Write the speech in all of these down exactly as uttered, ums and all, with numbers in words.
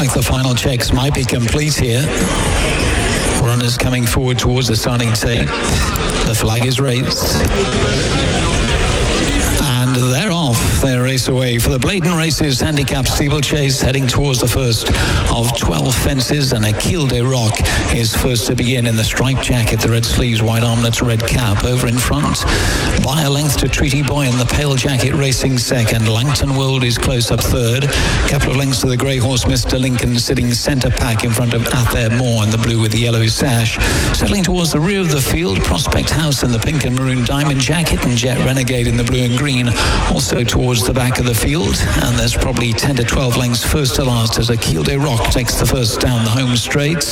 like the final checks might be complete here. Runners coming forward towards the starting tape. The flag is raised. And they're off. They race away for the Blaydon Races Handicap Steeplechase, heading towards the first of twelve fences, and Akil de Rock is first to begin in the striped jacket, the red sleeves, white armlets, red cap. Over in front, by a length to Treaty Boy in the pale jacket racing second. Langton World is close up third. A couple of lengths to the grey horse Mister Lincoln sitting centre pack in front of Ather Moore in the blue with the yellow sash. Settling towards the rear of the field, Prospect House in the pink and maroon diamond jacket, and Jet Renegade in the blue and green also towards the back of the field. And there's probably ten to twelve lengths first to last as Akil de Rock takes the first down the home straight.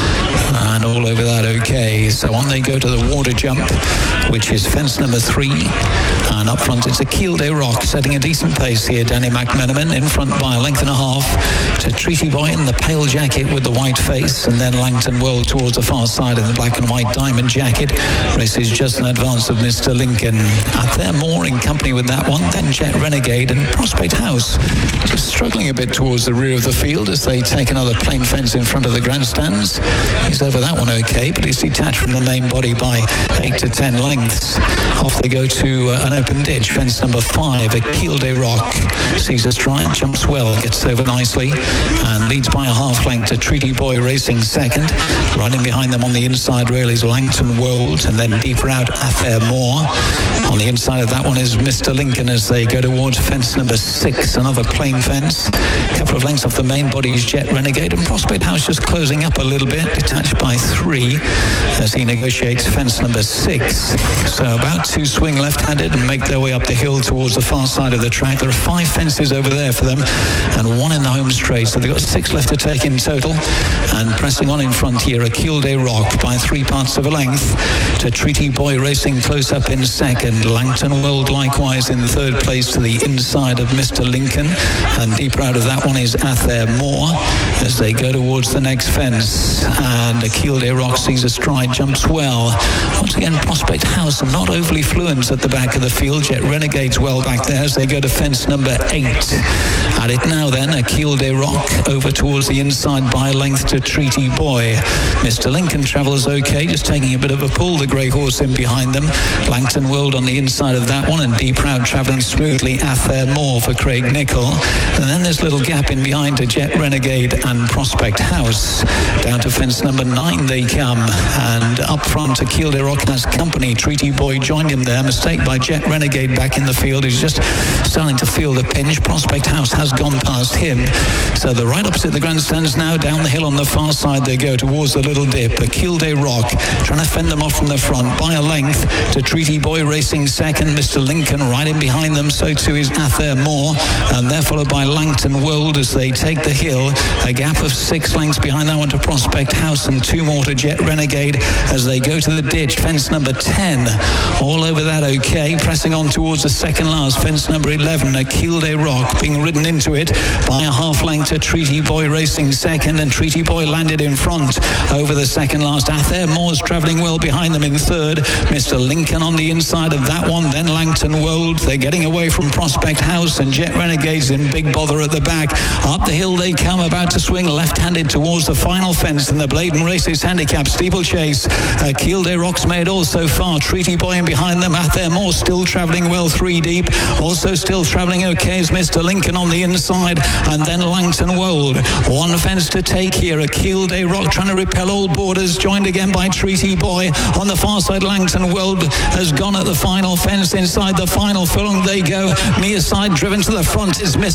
And all over that okay. So on they go to the water jump, which is fence number three. And up front it's Akil de Rock setting a decent pace here. Danny McMenamin in front by a length and a half to Treaty Boy in the pale jacket with the white face, and then Langton World towards the far side in the black and white diamond jacket. Races just in advance of Mister Lincoln. Ather Moore in company with that one, then Jet Renegade, and Prospect House just struggling a bit towards the rear of the field as they take another plain fence in front of the grandstands. He's over that one okay, but he's detached from the main body by eight to ten lengths. Off they go to uh, an open ditch, fence number five. Akil de Rock sees a stride, jumps well, gets over nicely, and leads by a half length to Treaty Boy racing second. Running behind them on the inside rail is Langton World, and then deeper out Ather Moore. On the inside of that one is Mister Lincoln as they go towards fence number six, another plain fence. A couple of lengths off the main body is Jet Renegade, and Prospect House just closing up a little bit, detached by three as he negotiates fence number six. So about to swing left-handed and make their way up the hill towards the far side of the track. There are five fences over there for them and one in the home straight, so they've got six left to take in total. And pressing on in front here, Akil de Rock by three parts of a length to Treaty Boy racing close up in second. Langton World likewise in third place to the inside of Mister Lincoln, and deeper out of that one is Ather Moore as they go towards the next fence. And Akil de Rock sees a stride, jumps well. Once again, Prospect House not overly fluent at the back of the field. Jet Renegade's well back there as they go to fence number eight. At it now then, Akil de Rock over towards the inside by length to Treaty Boy. Mister Lincoln travels okay, just taking a bit of a pull, the grey horse in behind them. Langton World on the inside of that one, and deep round travelling smoothly Ather Moore for Craig Nichol. And then there's a little gap in behind to Jet Renegade and Prospect House. Down to fence number nine they come, and up front Akil de Rock has company. Treaty Boy joined him there. Mistake by Jet Renegade back in the field. He's just starting to feel the pinch. Prospect House has gone past him. So the right opposite the grandstands now, down the hill on the far side they go towards the little dip. Akil de Rock trying to fend them off from the front by a length to Treaty Boy racing second. Mister Lincoln right in behind them, so too is Ather Moore, and they're followed by Langton World as they take the hill. A gap of six lengths behind that one to Prospect House, and two more to Jet Renegade as they go to the ditch, fence number ten. All over that okay, pressing on towards the second last, fence number eleven. Akil de Rock being ridden into it by a half length to Treaty Boy racing second, and Treaty Boy landed in front over the second last. Ather Moore's travelling well behind them in third. Mister Lincoln on the inside of that one, then Langton World. They're getting away from Prospect House, and Jet Renegades in big bother at the back. Up the hill they come, about to swing left-handed towards the final fence in the Blaydon Races Handicap Steeplechase. Akil de Rock's made all so far. Treaty Boy in behind them. Ather Moore still travelling well three deep. Also still travelling okay is Mister Lincoln on the inside, and then Langton World. One fence to take here. Akil de Rock trying to repel all borders, joined again by Treaty Boy. On the far side, Langton World has gone at the final fence inside the final furlong they go. Near side driven to the front is Mister